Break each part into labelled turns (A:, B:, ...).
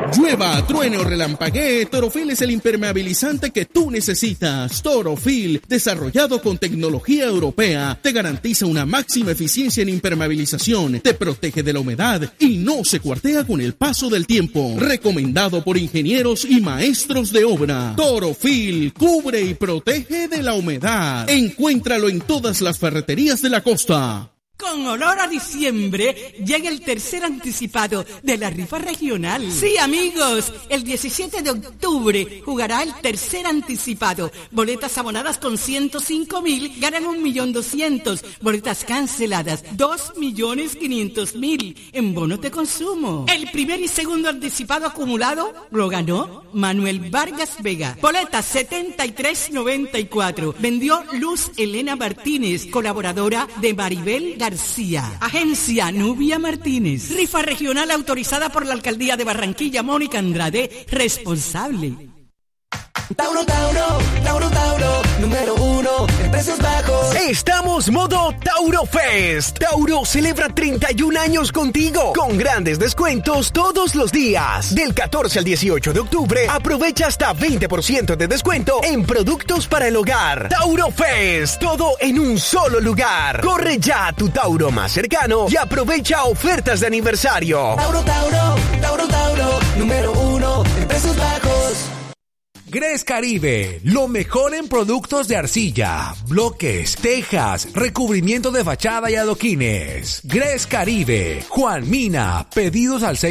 A: Llueva, truene o relampaguee, Torofil es el impermeabilizante que tú necesitas. Torofil, desarrollado con tecnología europea, te garantiza una máxima eficiencia en impermeabilización, te protege de la humedad y no se cuartea con el paso del tiempo. Recomendado por ingenieros y maestros de obra. Torofil, cubre y protege de la humedad. Encuéntralo en todas las ferreterías de la costa.
B: Con olor a diciembre, llega el tercer anticipado de la rifa regional. Sí, amigos, el 17 de octubre jugará el tercer anticipado. Boletas abonadas con 105,000 ganan 1.200.000. Boletas canceladas, 2.500.000 en bonos de consumo. El primer y segundo anticipado acumulado lo ganó Manuel Vargas Vega. Boletas 73.94. Vendió Luz Elena Martínez, colaboradora de Maribel García. Agencia Nubia Martínez. Rifa regional autorizada por la Alcaldía de Barranquilla. Mónica Andrade, responsable.
C: Tauro, Tauro, Tauro, Tauro, número 1 en precios bajos.
D: Estamos modo Tauro Fest. Tauro celebra 31 años contigo, con grandes descuentos todos los días. Del 14 al 18 de octubre, aprovecha hasta 20% de descuento en productos para el hogar. Tauro Fest, todo en un solo lugar. Corre ya a tu Tauro más cercano y aprovecha ofertas de aniversario.
C: Tauro, Tauro, Tauro, Tauro, número 1 en precios bajos.
E: Gres Caribe, lo mejor en productos de arcilla, bloques, tejas, recubrimiento de fachada y adoquines. Gres Caribe, Juan Mina, pedidos al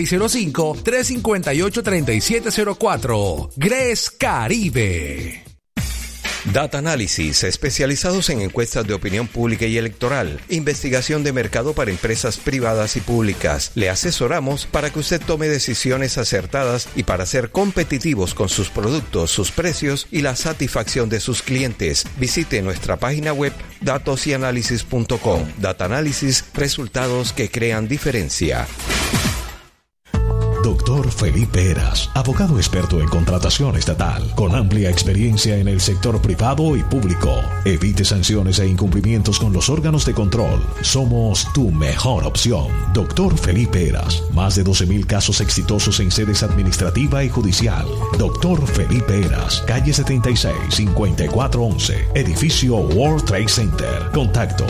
E: 605-358-3704. Gres Caribe.
F: Data Análisis, especializados en encuestas de opinión pública y electoral, investigación de mercado para empresas privadas y públicas. Le asesoramos para que usted tome decisiones acertadas y para ser competitivos con sus productos, sus precios y la satisfacción de sus clientes. Visite nuestra página web datosyanalysis.com. Data Análisis, resultados que crean diferencia.
G: Dr. Felipe Heras, abogado experto en contratación estatal, con amplia experiencia en el sector privado y público. Evite sanciones e incumplimientos con los órganos de control. Somos tu mejor opción. Dr. Felipe Heras, más de 12,000 casos exitosos en sedes administrativa y judicial. Dr. Felipe Heras, calle 76, 5411, edificio World Trade Center. Contacto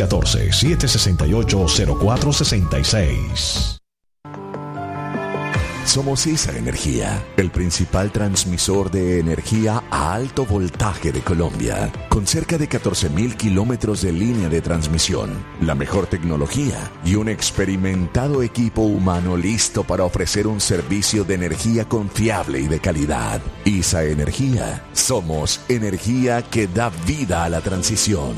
G: 314-768-0466.
H: Somos ISA Energía, el principal transmisor de energía a alto voltaje de Colombia, con cerca de 14,000 kilómetros de línea de transmisión, la mejor tecnología y un experimentado equipo humano listo para ofrecer un servicio de energía confiable y de calidad. ISA Energía, somos energía que da vida a la transición.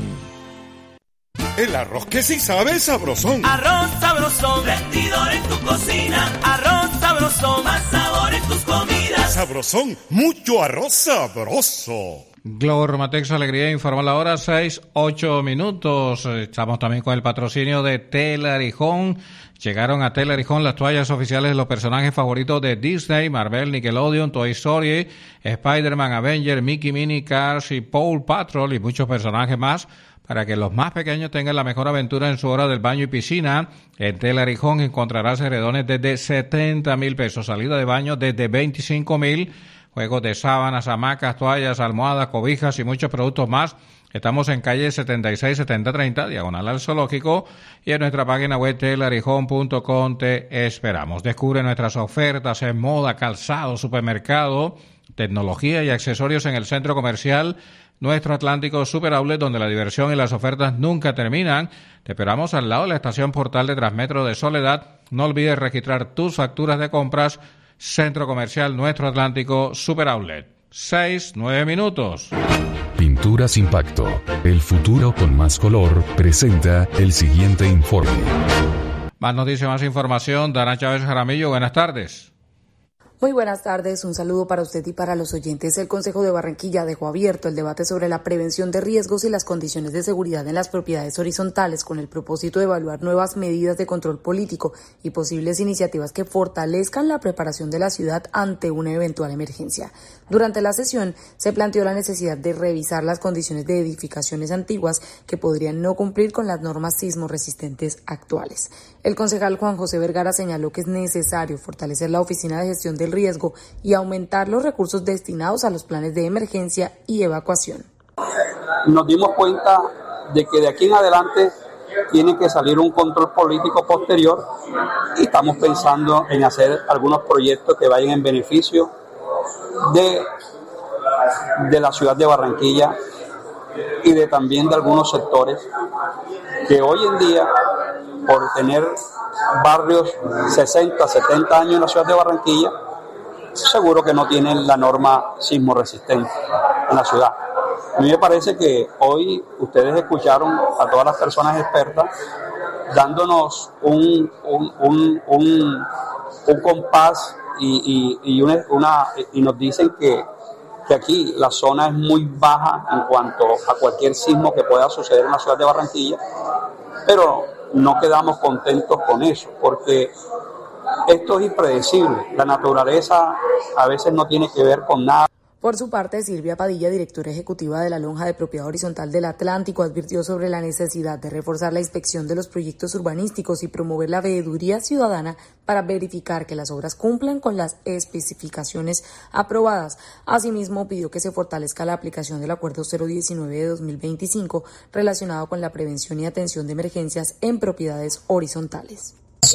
I: El arroz que sí sabe sabrosón.
J: Arroz sabrosón, rendidor en tu cocina. Arroz sabrosón, más sabor en tus comidas.
I: Sabrosón, mucho arroz sabroso.
K: Glormatex Alegría informa la hora, 6:08 minutos. Estamos también con el patrocinio de Telarijón. Llegaron a Telarijón las toallas oficiales de los personajes favoritos de Disney, Marvel, Nickelodeon, Toy Story, Spider-Man, Avenger, Mickey, Minnie, Cars y Paw Patrol y muchos personajes más, para que los más pequeños tengan la mejor aventura en su hora del baño y piscina. En Telarijón encontrarás edredones desde 70,000 pesos, salida de baño desde 25,000, juegos de sábanas, hamacas, toallas, almohadas, cobijas y muchos productos más. Estamos en calle 76-7030, diagonal al Zoológico, y en nuestra página web telarijón.com te esperamos. Descubre nuestras ofertas en moda, calzado, supermercado, tecnología y accesorios en el centro comercial Nuestro Atlántico Super Outlet, donde la diversión y las ofertas nunca terminan. Te esperamos al lado de la estación Portal de Transmetro de Soledad. No olvides registrar tus facturas de compras. Centro Comercial Nuestro Atlántico Super Outlet. 6:09 minutos.
L: Pinturas Impacto, el futuro con más color, presenta el siguiente informe.
K: Más noticias, más información. Dana Chávez Jaramillo, buenas tardes.
M: Muy buenas tardes, un saludo para usted y para los oyentes. El Consejo de Barranquilla dejó abierto el debate sobre la prevención de riesgos y las condiciones de seguridad en las propiedades horizontales con el propósito de evaluar nuevas medidas de control político y posibles iniciativas que fortalezcan la preparación de la ciudad ante una eventual emergencia. Durante la sesión se planteó la necesidad de revisar las condiciones de edificaciones antiguas que podrían no cumplir con las normas sismo resistentes actuales. El concejal Juan José Vergara señaló que es necesario fortalecer la Oficina de Gestión del del riesgo y aumentar los recursos destinados a los planes de emergencia y evacuación.
N: Nos dimos cuenta de que de aquí en adelante tiene que salir un control político posterior y estamos pensando en hacer algunos proyectos que vayan en beneficio de la ciudad de Barranquilla y también de algunos sectores que hoy en día, por tener barrios 60, 70 años en la ciudad de Barranquilla, seguro que no tienen la norma sismo resistente en la ciudad. A mí me parece que hoy ustedes escucharon a todas las personas expertas dándonos un compás y nos dicen que aquí la zona es muy baja en cuanto a cualquier sismo que pueda suceder en la ciudad de Barranquilla, pero no quedamos contentos con eso, porque esto es impredecible. La naturaleza a veces no tiene que ver con nada.
M: Por su parte, Silvia Padilla, directora ejecutiva de la Lonja de Propiedad Horizontal del Atlántico, advirtió sobre la necesidad de reforzar la inspección de los proyectos urbanísticos y promover la veeduría ciudadana para verificar que las obras cumplan con las especificaciones aprobadas. Asimismo, pidió que se fortalezca la aplicación del Acuerdo 019 de 2025 relacionado con la prevención y atención de emergencias en propiedades horizontales.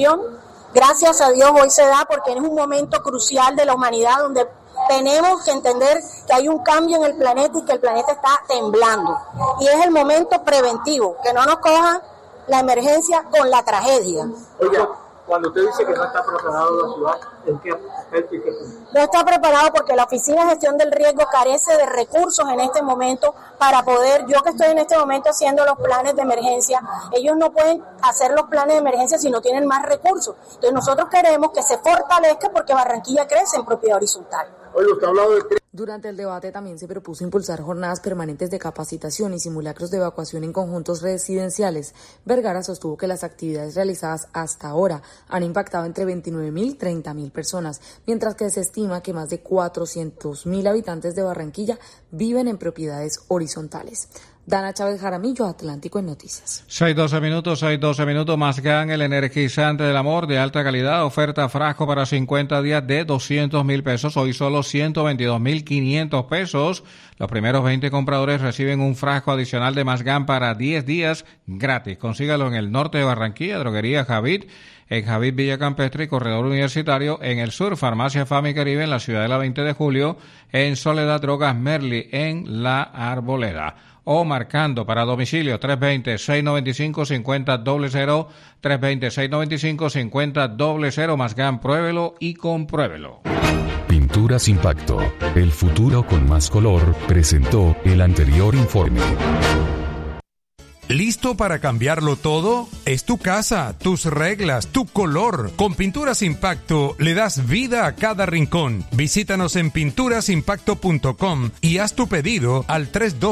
O: Gracias a Dios hoy se da porque es un momento crucial de la humanidad donde tenemos que entender que hay un cambio en el planeta y que el planeta está temblando. Y es el momento preventivo, que no nos coja la emergencia con la tragedia.
P: Oiga, cuando usted dice que no está preparado la ciudad, ¿en qué aspecto y qué punto?
O: No está preparado porque la Oficina de Gestión del Riesgo carece de recursos en este momento para poder, yo que estoy en este momento haciendo los planes de emergencia, ellos no pueden hacer los planes de emergencia si no tienen más recursos. Entonces nosotros queremos que se fortalezca porque Barranquilla crece en propiedad horizontal.
P: Oye, usted ha hablado de...
M: Durante el debate también se propuso impulsar jornadas permanentes de capacitación y simulacros de evacuación en conjuntos residenciales. Vergara sostuvo que las actividades realizadas hasta ahora han impactado entre 29.000 y 30.000 personas, mientras que se estima que más de 400.000 habitantes de Barranquilla viven en propiedades horizontales. Dana Chávez Jaramillo, Atlántico en Noticias.
K: 6:12 minutos, Mazgán, el energizante del amor de alta calidad, oferta frasco para 50 días de 200.000 pesos, hoy solo 122.500 pesos. Los primeros 20 compradores reciben un frasco adicional de Mazgán para 10 días gratis. Consígalo en el norte de Barranquilla, Droguería Javid, en Javid Villa Campestre y Corredor Universitario, en el sur, Farmacia Fami Caribe, en la ciudad de la 20 de julio, en Soledad Drogas Merli, en La Arboleda. O marcando para domicilio 320-695-5000, 320-695-5000, Mazgán, pruébelo y compruébelo.
L: Pinturas Impacto, el futuro con más color, presentó el anterior informe.
Q: ¿Listo para cambiarlo todo? Es tu casa, tus reglas, tu color. Con Pinturas Impacto le das vida a cada rincón. Visítanos en pinturasimpacto.com y haz tu pedido al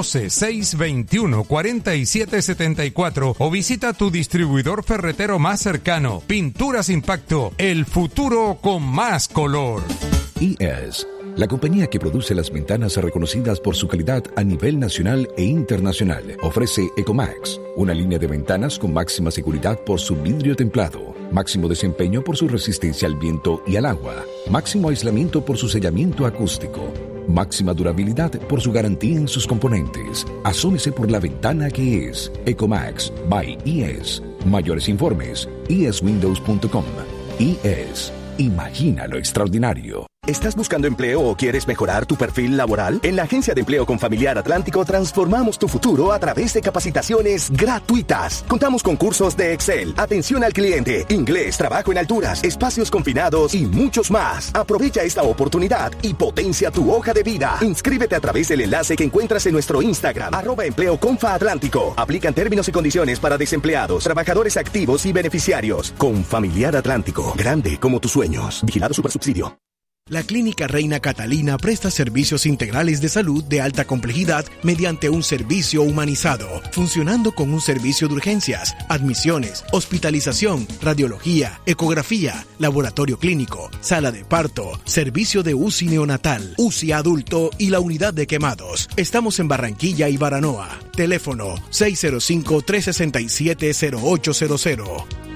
Q: 312-621-4774 o visita tu distribuidor ferretero más cercano. Pinturas Impacto, el futuro con más color.
R: ES, la compañía que produce las ventanas reconocidas por su calidad a nivel nacional e internacional, ofrece Ecomax, una línea de ventanas con máxima seguridad por su vidrio templado, máximo desempeño por su resistencia al viento y al agua, máximo aislamiento por su sellamiento acústico, máxima durabilidad por su garantía en sus componentes. Asómese por la ventana que es Ecomax by ES. Mayores informes, eswindows.com. ES, imagina lo extraordinario.
S: ¿Estás buscando empleo o quieres mejorar tu perfil laboral? En la Agencia de Empleo Confamiliar Atlántico transformamos tu futuro a través de capacitaciones gratuitas. Contamos con cursos de Excel, atención al cliente, inglés, trabajo en alturas, espacios confinados y muchos más. Aprovecha esta oportunidad y potencia tu hoja de vida. Inscríbete a través del enlace que encuentras en nuestro Instagram, @EmpleoConfAtlántico. Aplican términos y condiciones para desempleados, trabajadores activos y beneficiarios. Confamiliar Atlántico, grande como tus sueños. Vigilado Supersubsidio.
T: La Clínica Reina Catalina presta servicios integrales de salud de alta complejidad mediante un servicio humanizado, funcionando con un servicio de urgencias, admisiones, hospitalización, radiología, ecografía, laboratorio clínico, sala de parto, servicio de UCI neonatal, UCI adulto y la unidad de quemados. Estamos en Barranquilla y Baranoa. Teléfono 605-367-0800.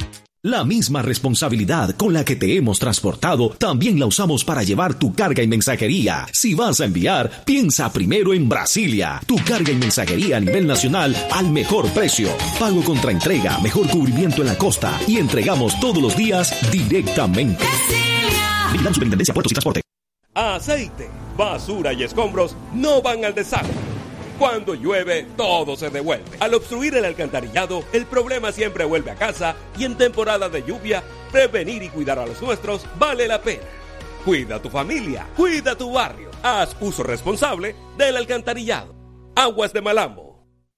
G: La misma responsabilidad con la que te hemos transportado, también la usamos para llevar tu carga y mensajería. Si vas a enviar, piensa primero en Brasilia. Tu carga y mensajería a nivel nacional al mejor precio. Pago contra entrega, mejor cubrimiento en la costa y entregamos todos los días directamente. Vigilamos Superintendencia de Puertos y Transporte.
U: Aceite, basura y escombros no van al desagüe. Cuando llueve, todo se devuelve. Al obstruir el alcantarillado, el problema siempre vuelve a casa y en temporada de lluvia, prevenir y cuidar a los nuestros vale la pena. Cuida a tu familia, cuida tu barrio. Haz uso responsable del alcantarillado. Aguas de Malambo.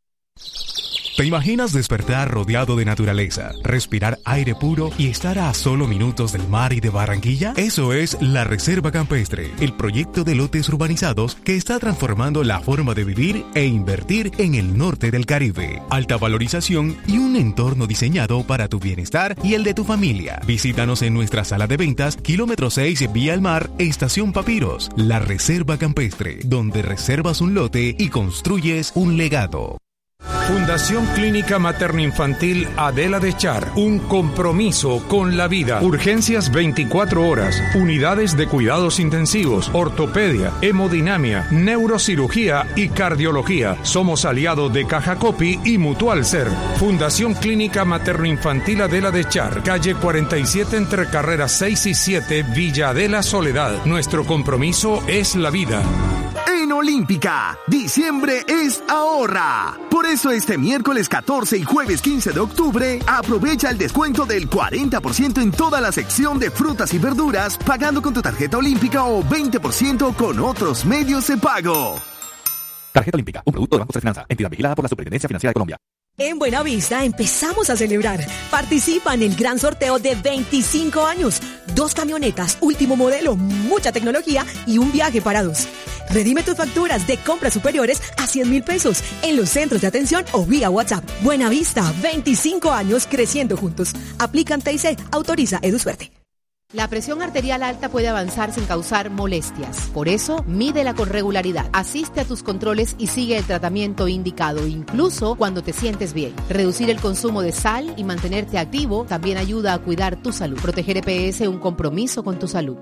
V: ¿Te imaginas despertar rodeado de naturaleza, respirar aire puro y estar a solo minutos del mar y de Barranquilla? Eso es la Reserva Campestre, el proyecto de lotes urbanizados que está transformando la forma de vivir e invertir en el norte del Caribe. Alta valorización y un entorno diseñado para tu bienestar y el de tu familia. Visítanos en nuestra sala de ventas, kilómetro 6, Vía al Mar, Estación Papiros. La Reserva Campestre, donde reservas un lote y construyes un legado.
Q: Fundación Clínica Materno-Infantil Adela de Char, un compromiso con la vida. Urgencias 24 horas, unidades de cuidados intensivos, ortopedia, hemodinamia, neurocirugía y cardiología. Somos aliados de Caja Copi y Mutual Ser. Fundación Clínica Materno-Infantil Adela de Char, calle 47 entre carreras 6 y 7, Villa Adela Soledad. Nuestro compromiso es la vida.
S: En Olímpica, diciembre es ahorra. Por eso este miércoles 14 y jueves 15 de octubre, aprovecha el descuento del 40% en toda la sección de frutas y verduras, pagando con tu tarjeta Olímpica o 20% con otros medios de pago.
W: Tarjeta Olímpica, un producto de Banco de Finanza, entidad vigilada por la Superintendencia Financiera de Colombia.
X: En Buenavista empezamos a celebrar. Participa en el gran sorteo de 25 años. 2 camionetas, último modelo, mucha tecnología y un viaje para 2. Redime tus facturas de compras superiores a 100,000 pesos en los centros de atención o vía WhatsApp. Buenavista, 25 años creciendo juntos. Aplican TIC, autoriza EduSuerte.
Y: La presión arterial alta puede avanzar sin causar molestias. Por eso, mídela con regularidad. Asiste a tus controles y sigue el tratamiento indicado, incluso cuando te sientes bien. Reducir el consumo de sal y mantenerte activo también ayuda a cuidar tu salud. Proteger EPS, un compromiso con tu salud.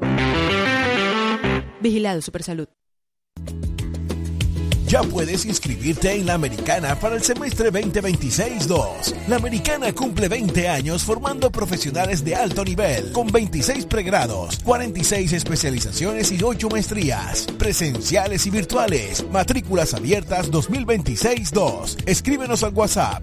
Y: Vigilado Supersalud.
Z: Ya puedes inscribirte en La Americana para el semestre 2026-2. La Americana cumple 20 años formando profesionales de alto nivel, con 26 pregrados, 46 especializaciones y 8 maestrías, presenciales y virtuales. Matrículas abiertas 2026-2. Escríbenos al WhatsApp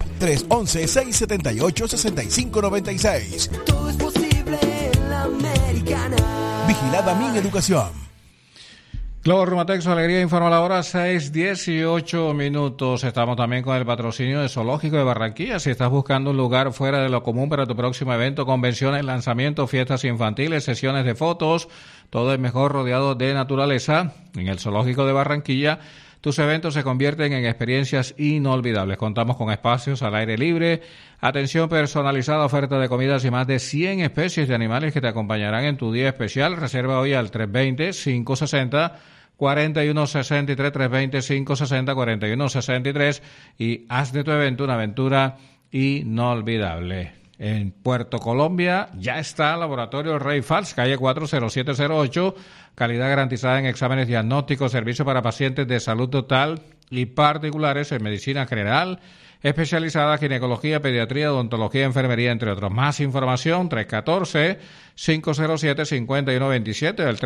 Z: 311-678-6596.
C: Todo es posible en La Americana.
Z: Vigilada Mineducación.
K: Globo Rumatex, su alegría, informa la hora 6:18 minutos. Estamos también con el patrocinio de Zoológico de Barranquilla. Si estás buscando un lugar fuera de lo común para tu próximo evento, convenciones, lanzamientos, fiestas infantiles, sesiones de fotos, todo es mejor rodeado de naturaleza. En el Zoológico de Barranquilla, tus eventos se convierten en experiencias inolvidables. Contamos con espacios al aire libre, atención personalizada, oferta de comidas y más de 100 especies de animales que te acompañarán en tu día especial. Reserva hoy al 320-560-4163, 320-560-4163 y haz de tu evento una aventura inolvidable. En Puerto Colombia ya está Laboratorio Rey Fals, calle 40708, calidad garantizada en exámenes diagnósticos, servicio para pacientes de salud total y particulares en medicina general, especializada, ginecología, pediatría, odontología, enfermería, entre otros. Más información, 314-507-5127, el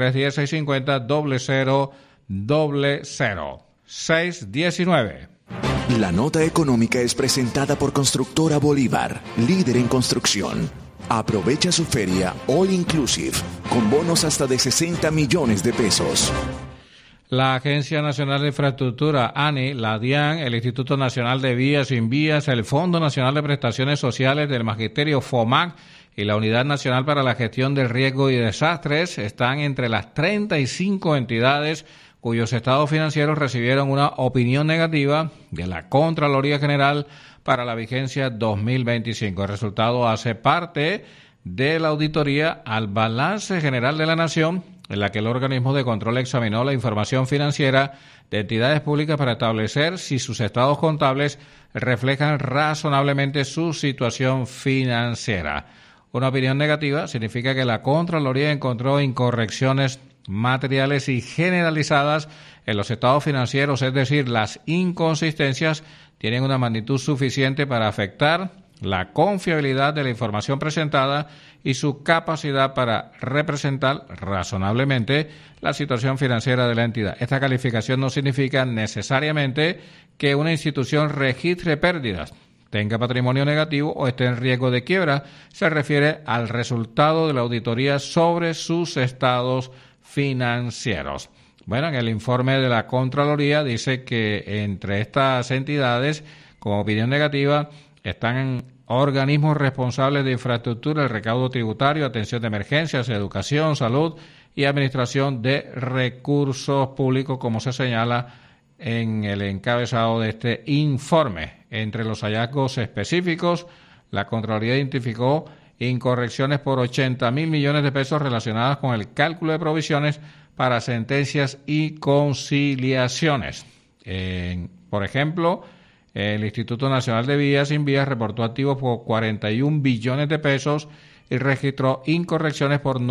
K: 310-650-0000, 619.
H: La nota económica es presentada por Constructora Bolívar, líder en construcción. Aprovecha su feria All Inclusive, con bonos hasta de 60 millones de pesos.
K: La Agencia Nacional de Infraestructura, ANI, la DIAN, el Instituto Nacional de Vías y Invías, el Fondo Nacional de Prestaciones Sociales del Magisterio FOMAC y la Unidad Nacional para la Gestión del Riesgo y Desastres están entre las 35 entidades cuyos estados financieros recibieron una opinión negativa de la Contraloría General para la vigencia 2025. El resultado hace parte de la auditoría al Balance General de la Nación, en la que el organismo de control examinó la información financiera de entidades públicas para establecer si sus estados contables reflejan razonablemente su situación financiera. Una opinión negativa significa que la Contraloría encontró incorrecciones materiales y generalizadas en los estados financieros, es decir, las inconsistencias tienen una magnitud suficiente para afectar la confiabilidad de la información presentada y su capacidad para representar razonablemente la situación financiera de la entidad. Esta calificación no significa necesariamente que una institución registre pérdidas, tenga patrimonio negativo o esté en riesgo de quiebra. Se refiere al resultado de la auditoría sobre sus estados financieros. Bueno, en el informe de la Contraloría dice que entre estas entidades, como opinión negativa, están organismos responsables de infraestructura, el recaudo tributario, atención de emergencias, educación, salud y administración de recursos públicos, como se señala en el encabezado de este informe. Entre los hallazgos específicos, la Contraloría identificó incorrecciones por 80.000 millones de pesos relacionadas con el cálculo de provisiones para sentencias y conciliaciones. Por ejemplo, el Instituto Nacional de Vías Invías reportó activos por 41 billones de pesos y registró incorrecciones por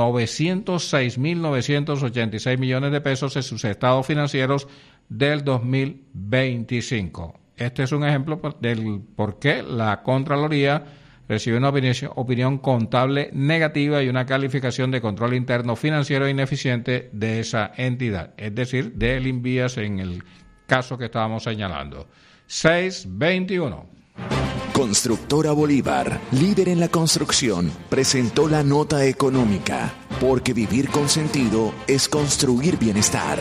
K: 906.986 millones de pesos en sus estados financieros del 2025. Este es un ejemplo del por qué la Contraloría recibe una opinión contable negativa y una calificación de control interno financiero ineficiente de esa entidad, es decir, del Invías en el caso que estábamos señalando. 621.
H: Constructora Bolívar, líder en la construcción, presentó la nota económica, porque vivir con sentido es construir bienestar.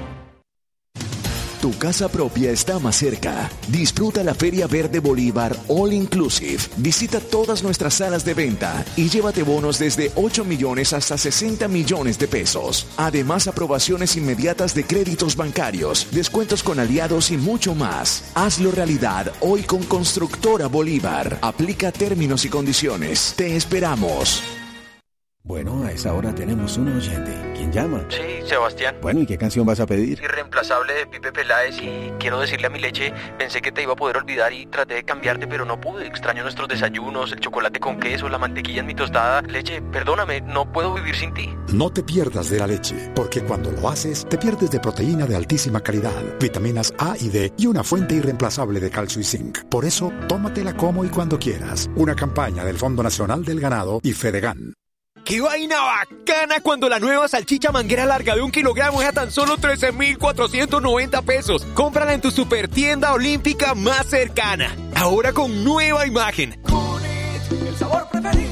H: Tu casa propia está más cerca. Disfruta la Feria Verde Bolívar All Inclusive. Visita todas nuestras salas de venta y llévate bonos desde 8 millones hasta 60 millones de pesos. Además, aprobaciones inmediatas de créditos bancarios, descuentos con aliados y mucho más. Hazlo realidad hoy con Constructora Bolívar. Aplica términos y condiciones. Te esperamos.
A: Bueno, a esa hora tenemos un oyente. ¿Quién llama?
B: Sí, Sebastián.
A: Bueno, ¿y qué canción vas a pedir?
B: Irreemplazable de Pipe Peláez, y quiero decirle a mi leche, pensé que te iba a poder olvidar y traté de cambiarte, pero no pude. Extraño nuestros desayunos, el chocolate con queso, la mantequilla en mi tostada. Leche, perdóname, no puedo vivir sin ti.
D: No te pierdas de la leche, porque cuando lo haces, te pierdes de proteína de altísima calidad, vitaminas A y D y una fuente irreemplazable de calcio y zinc. Por eso, tómatela como y cuando quieras. Una campaña del Fondo Nacional del Ganado y Fedegan.
E: ¡Qué vaina bacana cuando la nueva salchicha manguera larga de 1 kilogramo es a tan solo 13,490 pesos! Cómprala en tu super tienda olímpica más cercana. Ahora con nueva imagen.
F: Cunet, el sabor preferido.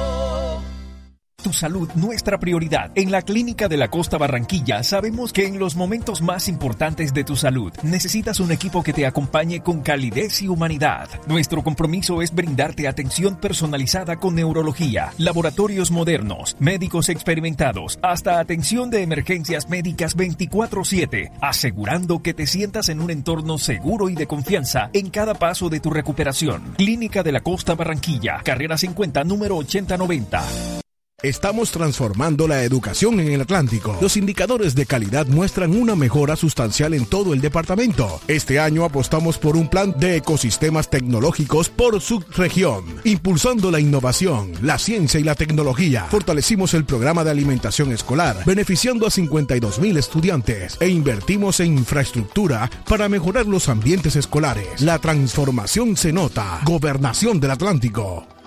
V: Tu salud, nuestra prioridad. En la Clínica de la Costa Barranquilla sabemos que en los momentos más importantes de tu salud necesitas un equipo que te acompañe con calidez y humanidad. Nuestro compromiso es brindarte atención personalizada con neurología, laboratorios modernos, médicos experimentados, hasta atención de emergencias médicas 24/7, asegurando que te sientas en un entorno seguro y de confianza en cada paso de tu recuperación. Clínica de la Costa Barranquilla, carrera 50, número 8090.
T: Estamos transformando la educación en el Atlántico. Los indicadores de calidad muestran una mejora sustancial en todo el departamento. Este año apostamos por un plan de ecosistemas tecnológicos por subregión, impulsando la innovación, la ciencia y la tecnología. Fortalecimos el programa de alimentación escolar, beneficiando a 52,000 estudiantes, e invertimos en infraestructura para mejorar los ambientes escolares. La transformación se nota. Gobernación del Atlántico.